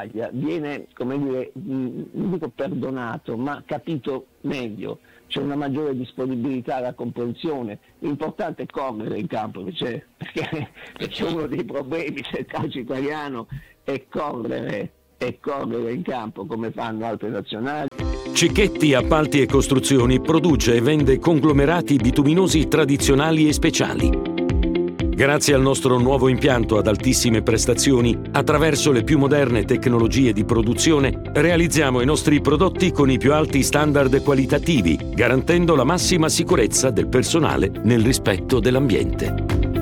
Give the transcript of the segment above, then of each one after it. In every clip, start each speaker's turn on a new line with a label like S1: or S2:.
S1: sbaglia viene, come dire, non dico perdonato, ma capito meglio, c'è una maggiore disponibilità alla comprensione. L'importante è correre in campo, perché uno dei problemi del calcio italiano è correre in campo come fanno altre nazionali.
S2: Cicchetti Appalti e Costruzioni produce e vende conglomerati bituminosi tradizionali e speciali. Grazie al nostro nuovo impianto ad altissime prestazioni, attraverso le più moderne tecnologie di produzione, realizziamo i nostri prodotti con i più alti standard qualitativi, garantendo la massima sicurezza del personale nel rispetto dell'ambiente.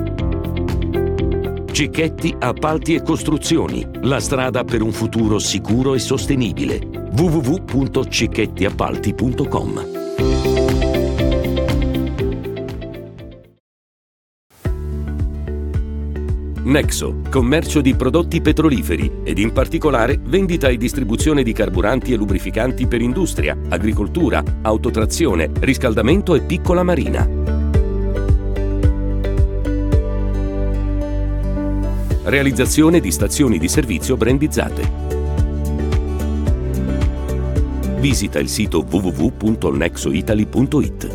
S2: Cicchetti Appalti e Costruzioni, la strada per un futuro sicuro e sostenibile. www.cicchettiappalti.com. Nexo, commercio di prodotti petroliferi ed in particolare vendita e distribuzione di carburanti e lubrificanti per industria, agricoltura, autotrazione, riscaldamento e piccola marina. Realizzazione di stazioni di servizio brandizzate. Visita il sito www.nexoitaly.it.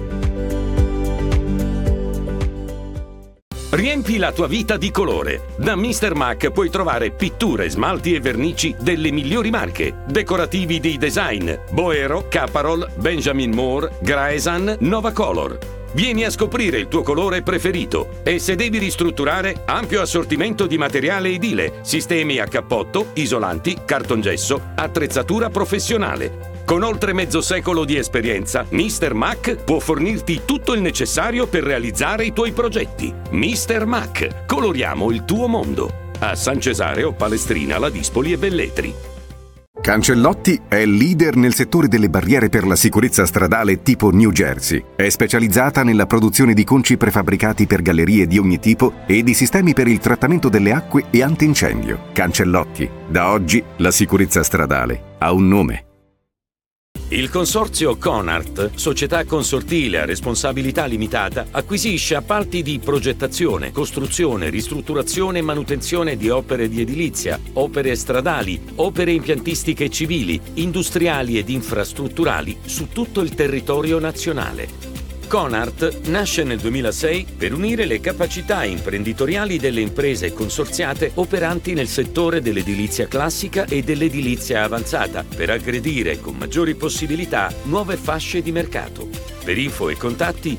S2: Riempi la tua vita di colore. Da Mr. Mac puoi trovare pitture, smalti e vernici delle migliori marche. Decorativi di design: Boero, Caparol, Benjamin Moore, Graesan, Nova Color. Vieni a scoprire il tuo colore preferito. E se devi ristrutturare, ampio assortimento di materiale edile, sistemi a cappotto, isolanti, cartongesso, attrezzatura professionale. Con oltre mezzo secolo di esperienza, Mr. Mac può fornirti tutto il necessario per realizzare i tuoi progetti. Mr. Mac, coloriamo il tuo mondo. A San Cesareo, Palestrina, Ladispoli e Velletri.
S3: Cancellotti è leader nel settore delle barriere per la sicurezza stradale tipo New Jersey. È specializzata nella produzione di conci prefabbricati per gallerie di ogni tipo e di sistemi per il trattamento delle acque e antincendio. Cancellotti, da oggi la sicurezza stradale ha un nome.
S2: Il consorzio Conart, società consortile a responsabilità limitata, acquisisce appalti di progettazione, costruzione, ristrutturazione e manutenzione di opere di edilizia, opere stradali, opere impiantistiche civili, industriali ed infrastrutturali su tutto il territorio nazionale. Conart nasce nel 2006 per unire le capacità imprenditoriali delle imprese consorziate operanti nel settore dell'edilizia classica e dell'edilizia avanzata, per aggredire con maggiori possibilità nuove fasce di mercato. Per info e contatti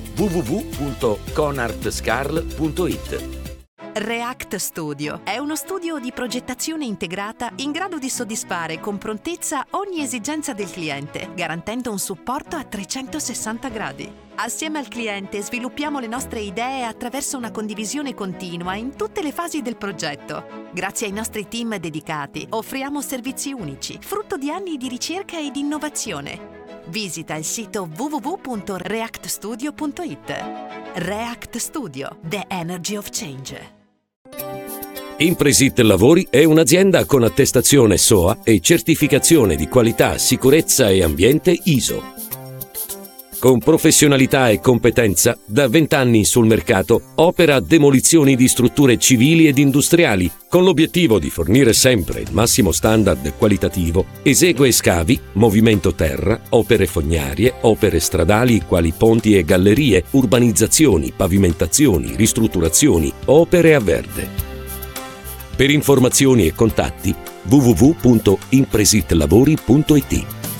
S2: www.conartscarl.it.
S4: React Studio è uno studio di progettazione integrata in grado di soddisfare con prontezza ogni esigenza del cliente, garantendo un supporto a 360 gradi. Assieme al cliente sviluppiamo le nostre idee attraverso una condivisione continua in tutte le fasi del progetto. Grazie ai nostri team dedicati offriamo servizi unici, frutto di anni di ricerca e di innovazione. Visita il sito www.reactstudio.it. React Studio, the energy of change.
S2: Impresit Lavori è un'azienda con attestazione SOA e certificazione di qualità, sicurezza e ambiente ISO. Con professionalità e competenza, da 20 anni sul mercato, opera demolizioni di strutture civili ed industriali, con l'obiettivo di fornire sempre il massimo standard qualitativo. Esegue scavi, movimento terra, opere fognarie, opere stradali quali ponti e gallerie, urbanizzazioni, pavimentazioni, ristrutturazioni, opere a verde. Per informazioni e contatti www.impresitlavori.it.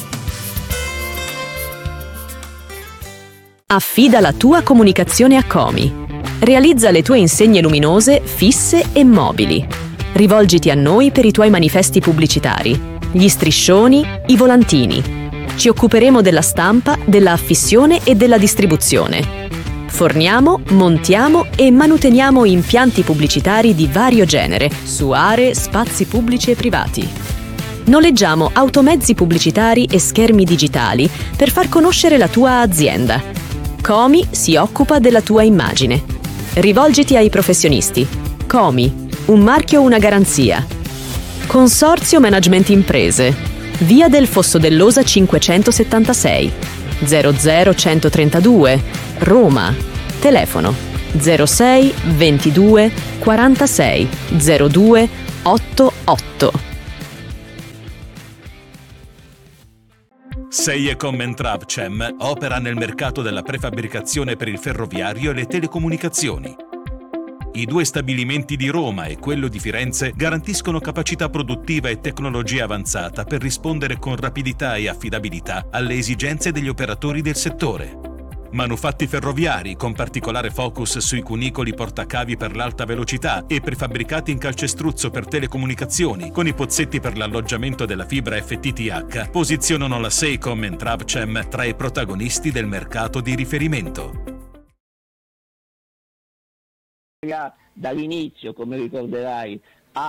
S5: Affida la tua comunicazione a Comi. Realizza le tue insegne luminose, fisse e mobili. Rivolgiti a noi per i tuoi manifesti pubblicitari, gli striscioni, i volantini. Ci occuperemo della stampa, della affissione e della distribuzione. Forniamo, montiamo e manuteniamo impianti pubblicitari di vario genere su aree, spazi pubblici e privati. Noleggiamo automezzi pubblicitari e schermi digitali per far conoscere la tua azienda. Comi si occupa della tua immagine. Rivolgiti ai professionisti. Comi, un marchio, una garanzia. Consorzio Management Imprese. Via del Fosso dell'Osa 576 00132 Roma. Telefono 06 22 46 02 88.
S6: Seiecom Travcem opera nel mercato della prefabbricazione per il ferroviario e le telecomunicazioni. I 2 stabilimenti di Roma e quello di Firenze garantiscono capacità produttiva e tecnologia avanzata per rispondere con rapidità e affidabilità alle esigenze degli operatori del settore. Manufatti ferroviari con particolare focus sui cunicoli portacavi per l'alta velocità e prefabbricati in calcestruzzo per telecomunicazioni con i pozzetti per l'alloggiamento della fibra FTTH posizionano la Seiecom Travcem tra i protagonisti del mercato di riferimento.
S1: Dall'inizio, come ricorderai,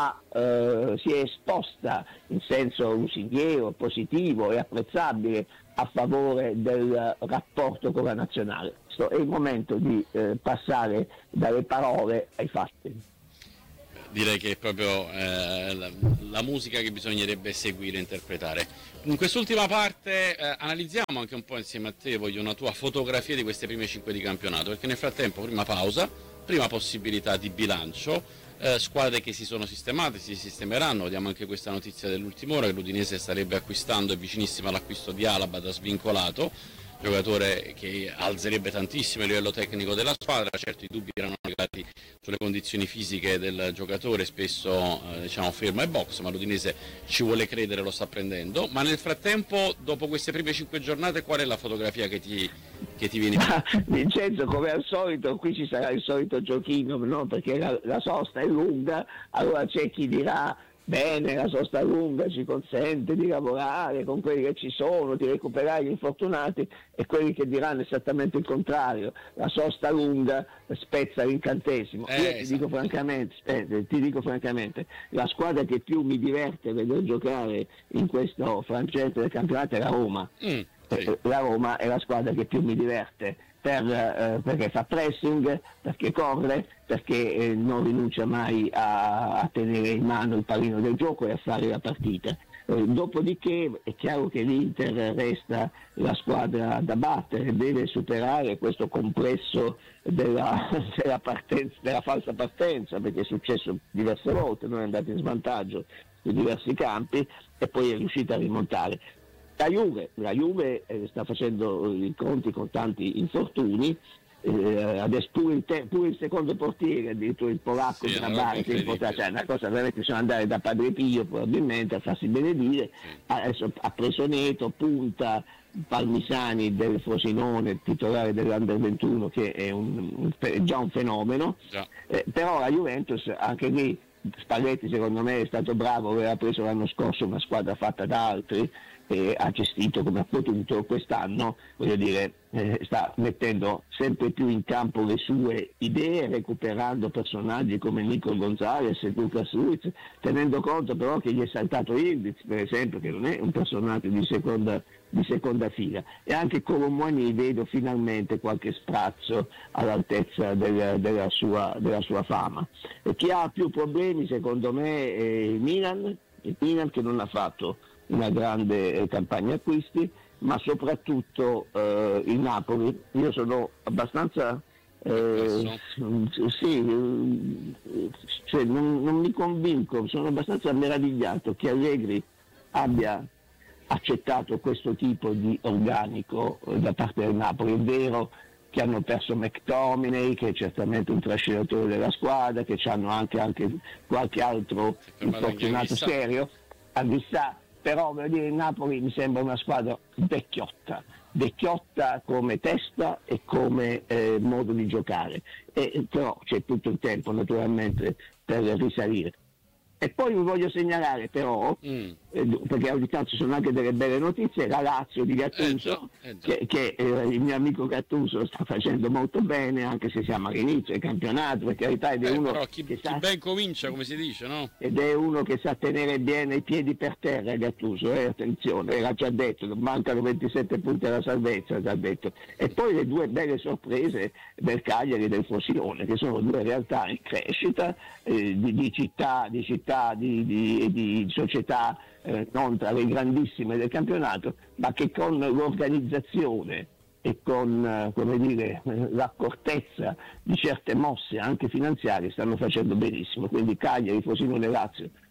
S1: si è esposta in senso lusinghiero, positivo e apprezzabile a favore del rapporto con la nazionale. È il momento di passare dalle parole ai fatti.
S7: Direi che è proprio la musica che bisognerebbe seguire e interpretare. In quest'ultima parte analizziamo anche un po' insieme a te, voglio una tua fotografia di queste prime 5 di campionato, perché nel frattempo prima pausa, prima possibilità di bilancio, squadre che si sono sistemate, si sistemeranno. Vediamo anche questa notizia dell'ultima ora che l'Udinese starebbe acquistando, è vicinissima all'acquisto di Alaba da svincolato, giocatore che alzerebbe tantissimo il livello tecnico della squadra. Certo, i dubbi erano legati sulle condizioni fisiche del giocatore, spesso fermo ai box, ma l'Udinese ci vuole credere, lo sta prendendo. Ma nel frattempo, dopo queste prime 5 giornate, qual è la fotografia che ti viene?
S1: Vincenzo, come al solito qui ci sarà il solito giochino, no? Perché la sosta è lunga, allora c'è chi dirà bene, la sosta lunga ci consente di lavorare con quelli che ci sono, di recuperare gli infortunati, e quelli che diranno esattamente il contrario, la sosta lunga spezza l'incantesimo. Io ti dico francamente, la squadra che più mi diverte vedere giocare in questo frangente del campionato è la Roma. Sì. La Roma è la squadra che più mi diverte perché fa pressing, perché corre, perché non rinuncia mai a tenere in mano il pallino del gioco e a fare la partita. Dopodiché è chiaro che l'Inter resta la squadra da battere, deve superare questo complesso della falsa partenza, perché è successo diverse volte, non è andato in svantaggio su diversi campi e poi è riuscita a rimontare. La Juve sta facendo i conti con tanti infortuni, adesso pure il secondo portiere, addirittura il polacco cioè una cosa veramente, bisogna andare da Padre Pio probabilmente a farsi benedire. Adesso ha preso Neto, punta Palmisani del Frosinone, titolare dell'Under 21, che è già un fenomeno. Però la Juventus, anche lì Spalletti secondo me è stato bravo, aveva preso l'anno scorso una squadra fatta da altri e ha gestito come ha potuto. Quest'anno, voglio dire, sta mettendo sempre più in campo le sue idee, recuperando personaggi come Nico Gonzalez e Lucas Ruiz, tenendo conto però che gli è saltato Ildiz, per esempio, che non è un personaggio di seconda fila, e anche Colomboigny vedo finalmente qualche sprazzo all'altezza della sua fama. E chi ha più problemi secondo me è il Milan che non ha fatto una grande campagna acquisti, ma soprattutto il Napoli. Io sono abbastanza non mi convinco, sono abbastanza meravigliato che Allegri abbia accettato questo tipo di organico da parte del Napoli. È vero che hanno perso McTominay, che è certamente un trascinatore della squadra, che hanno anche qualche altro infortunato serio, però voglio dire, il Napoli mi sembra una squadra vecchiotta come testa e come modo di giocare, però c'è tutto il tempo naturalmente per risalire. E poi vi voglio segnalare però, perché ogni tanto ci sono anche delle belle notizie, la Lazio di Gattuso, che il mio amico Gattuso sta facendo molto bene, anche se siamo all'inizio del campionato, per carità, ed è uno
S7: però chi ben comincia, come si dice, no?
S1: Ed è uno che sa tenere bene i piedi per terra, Gattuso, attenzione, era già detto, mancano 27 punti alla salvezza, già detto. E poi le due belle sorprese del Cagliari e del Frosinone, che sono due realtà in crescita, di città, di società non tra le grandissime del campionato, ma che con l'organizzazione e con l'accortezza di certe mosse anche finanziarie stanno facendo benissimo. Quindi Cagliari, Frosinone, Lazio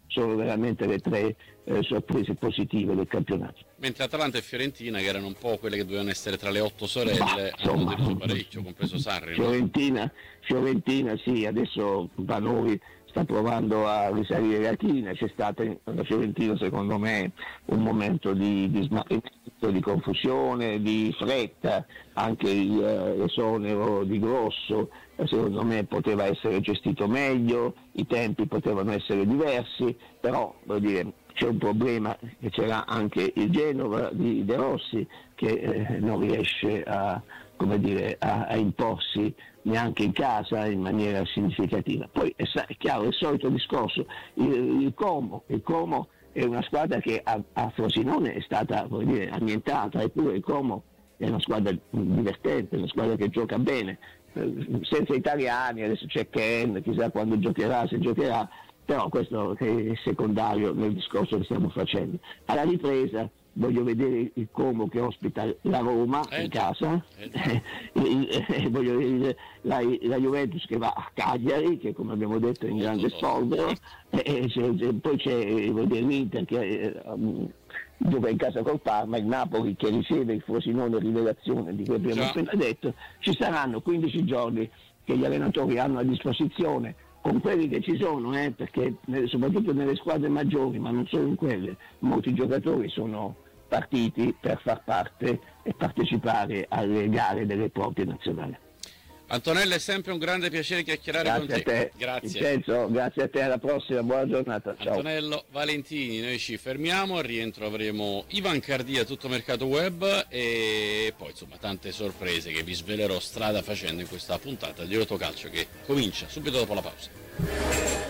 S1: sono veramente le tre sorprese positive del campionato.
S7: Mentre Atalanta e Fiorentina, che erano un po' quelle che dovevano essere tra le 8 sorelle, hanno deluso parecchio, compreso Sarri.
S1: Fiorentina sì, adesso Vanoli sta provando a risalire la china, c'è stato la Fiorentina secondo me un momento di smarrimento, di confusione, di fretta, anche l'esonero di Grosso secondo me poteva essere gestito meglio, i tempi potevano essere diversi, però voglio dire, c'è un problema che c'era anche il Genova di De Rossi che non riesce a imporsi neanche in casa in maniera significativa. Poi è chiaro, il solito discorso, il Como è una squadra che a Frosinone è stata annientata, eppure il Como è una squadra divertente, una squadra che gioca bene, senza italiani, adesso c'è Ken, chissà quando giocherà, se giocherà, però questo è secondario nel discorso che stiamo facendo. Alla ripresa voglio vedere il Como che ospita la Roma in casa, voglio vedere la Juventus che va a Cagliari, che come abbiamo detto è in grande sforbero, poi c'è l'Inter che gioca in casa col Parma, il Napoli che riceve il Frosinone rivelazione di cui abbiamo appena detto. Ci saranno 15 giorni che gli allenatori hanno a disposizione con quelli che ci sono, perché soprattutto nelle squadre maggiori, ma non solo in quelle, molti giocatori sono partiti per far parte e partecipare alle gare delle proprie nazionali.
S7: Antonello, è sempre un grande piacere chiacchierare con te. Grazie.
S1: Vincenzo, grazie a te, alla prossima, buona giornata. Ciao.
S7: Antonello Valentini, noi ci fermiamo, al rientro avremo Ivan Cardia, Tutto Mercato Web, e poi insomma tante sorprese che vi svelerò strada facendo in questa puntata di Rotocalcio che comincia subito dopo la pausa.